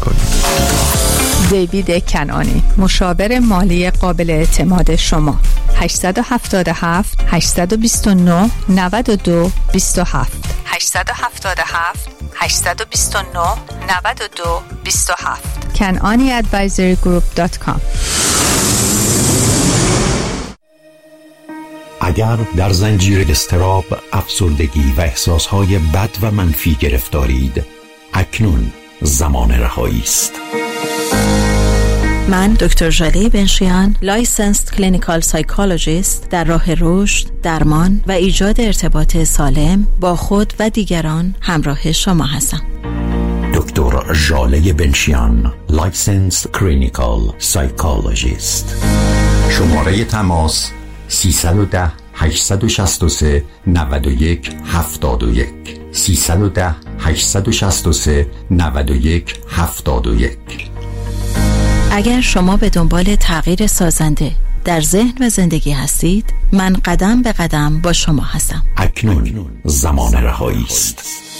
کنید. دیوید کنعانی، مشاور مالی قابل اعتماد شما. 877 829 92 27 877 829 92 27 kananiadvisorygroup.com. اگر در زنجیر اضطراب، افسردگی و احساسهای بد و منفی گرفتارید، اکنون زمان رهایی است. من دکتر ژاله بنشیان، لایسنسد کلینیکال سایکولوژیست، در راه رشد، درمان و ایجاد ارتباط سالم با خود و دیگران همراه شما هستم. دکتر ژاله بنشیان، لایسنسد کلینیکال سایکولوژیست. شماره تماس 310 863 91 71 310 863 91 71. اگر شما به دنبال تغییر سازنده در ذهن و زندگی هستید، من قدم به قدم با شما هستم. اکنون زمان رهایی است.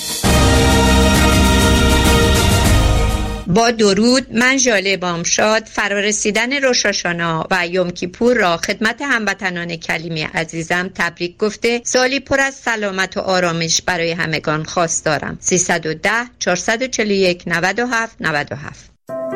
با درود، من ژاله بامشاد فرارسیدن روش هاشانا و یوم کیپور را خدمت هموطنان کلیمی عزیزم تبریک گفته سالی پر از سلامت و آرامش برای همگان خواستارم. 310 441 97 97.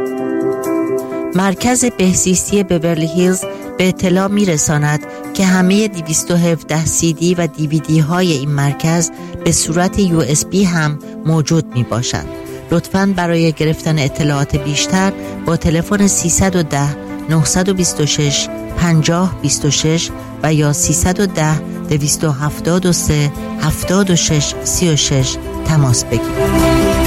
مرکز بهزیستی بیورلی هیلز به اطلاع می‌رساند که همه 217 CD و DVD های این مرکز به صورت USB هم موجود میباشد. لطفاً برای گرفتن اطلاعات بیشتر با تلفن 310 926 5026 و یا 310 273 76 36 تماس بگیرید.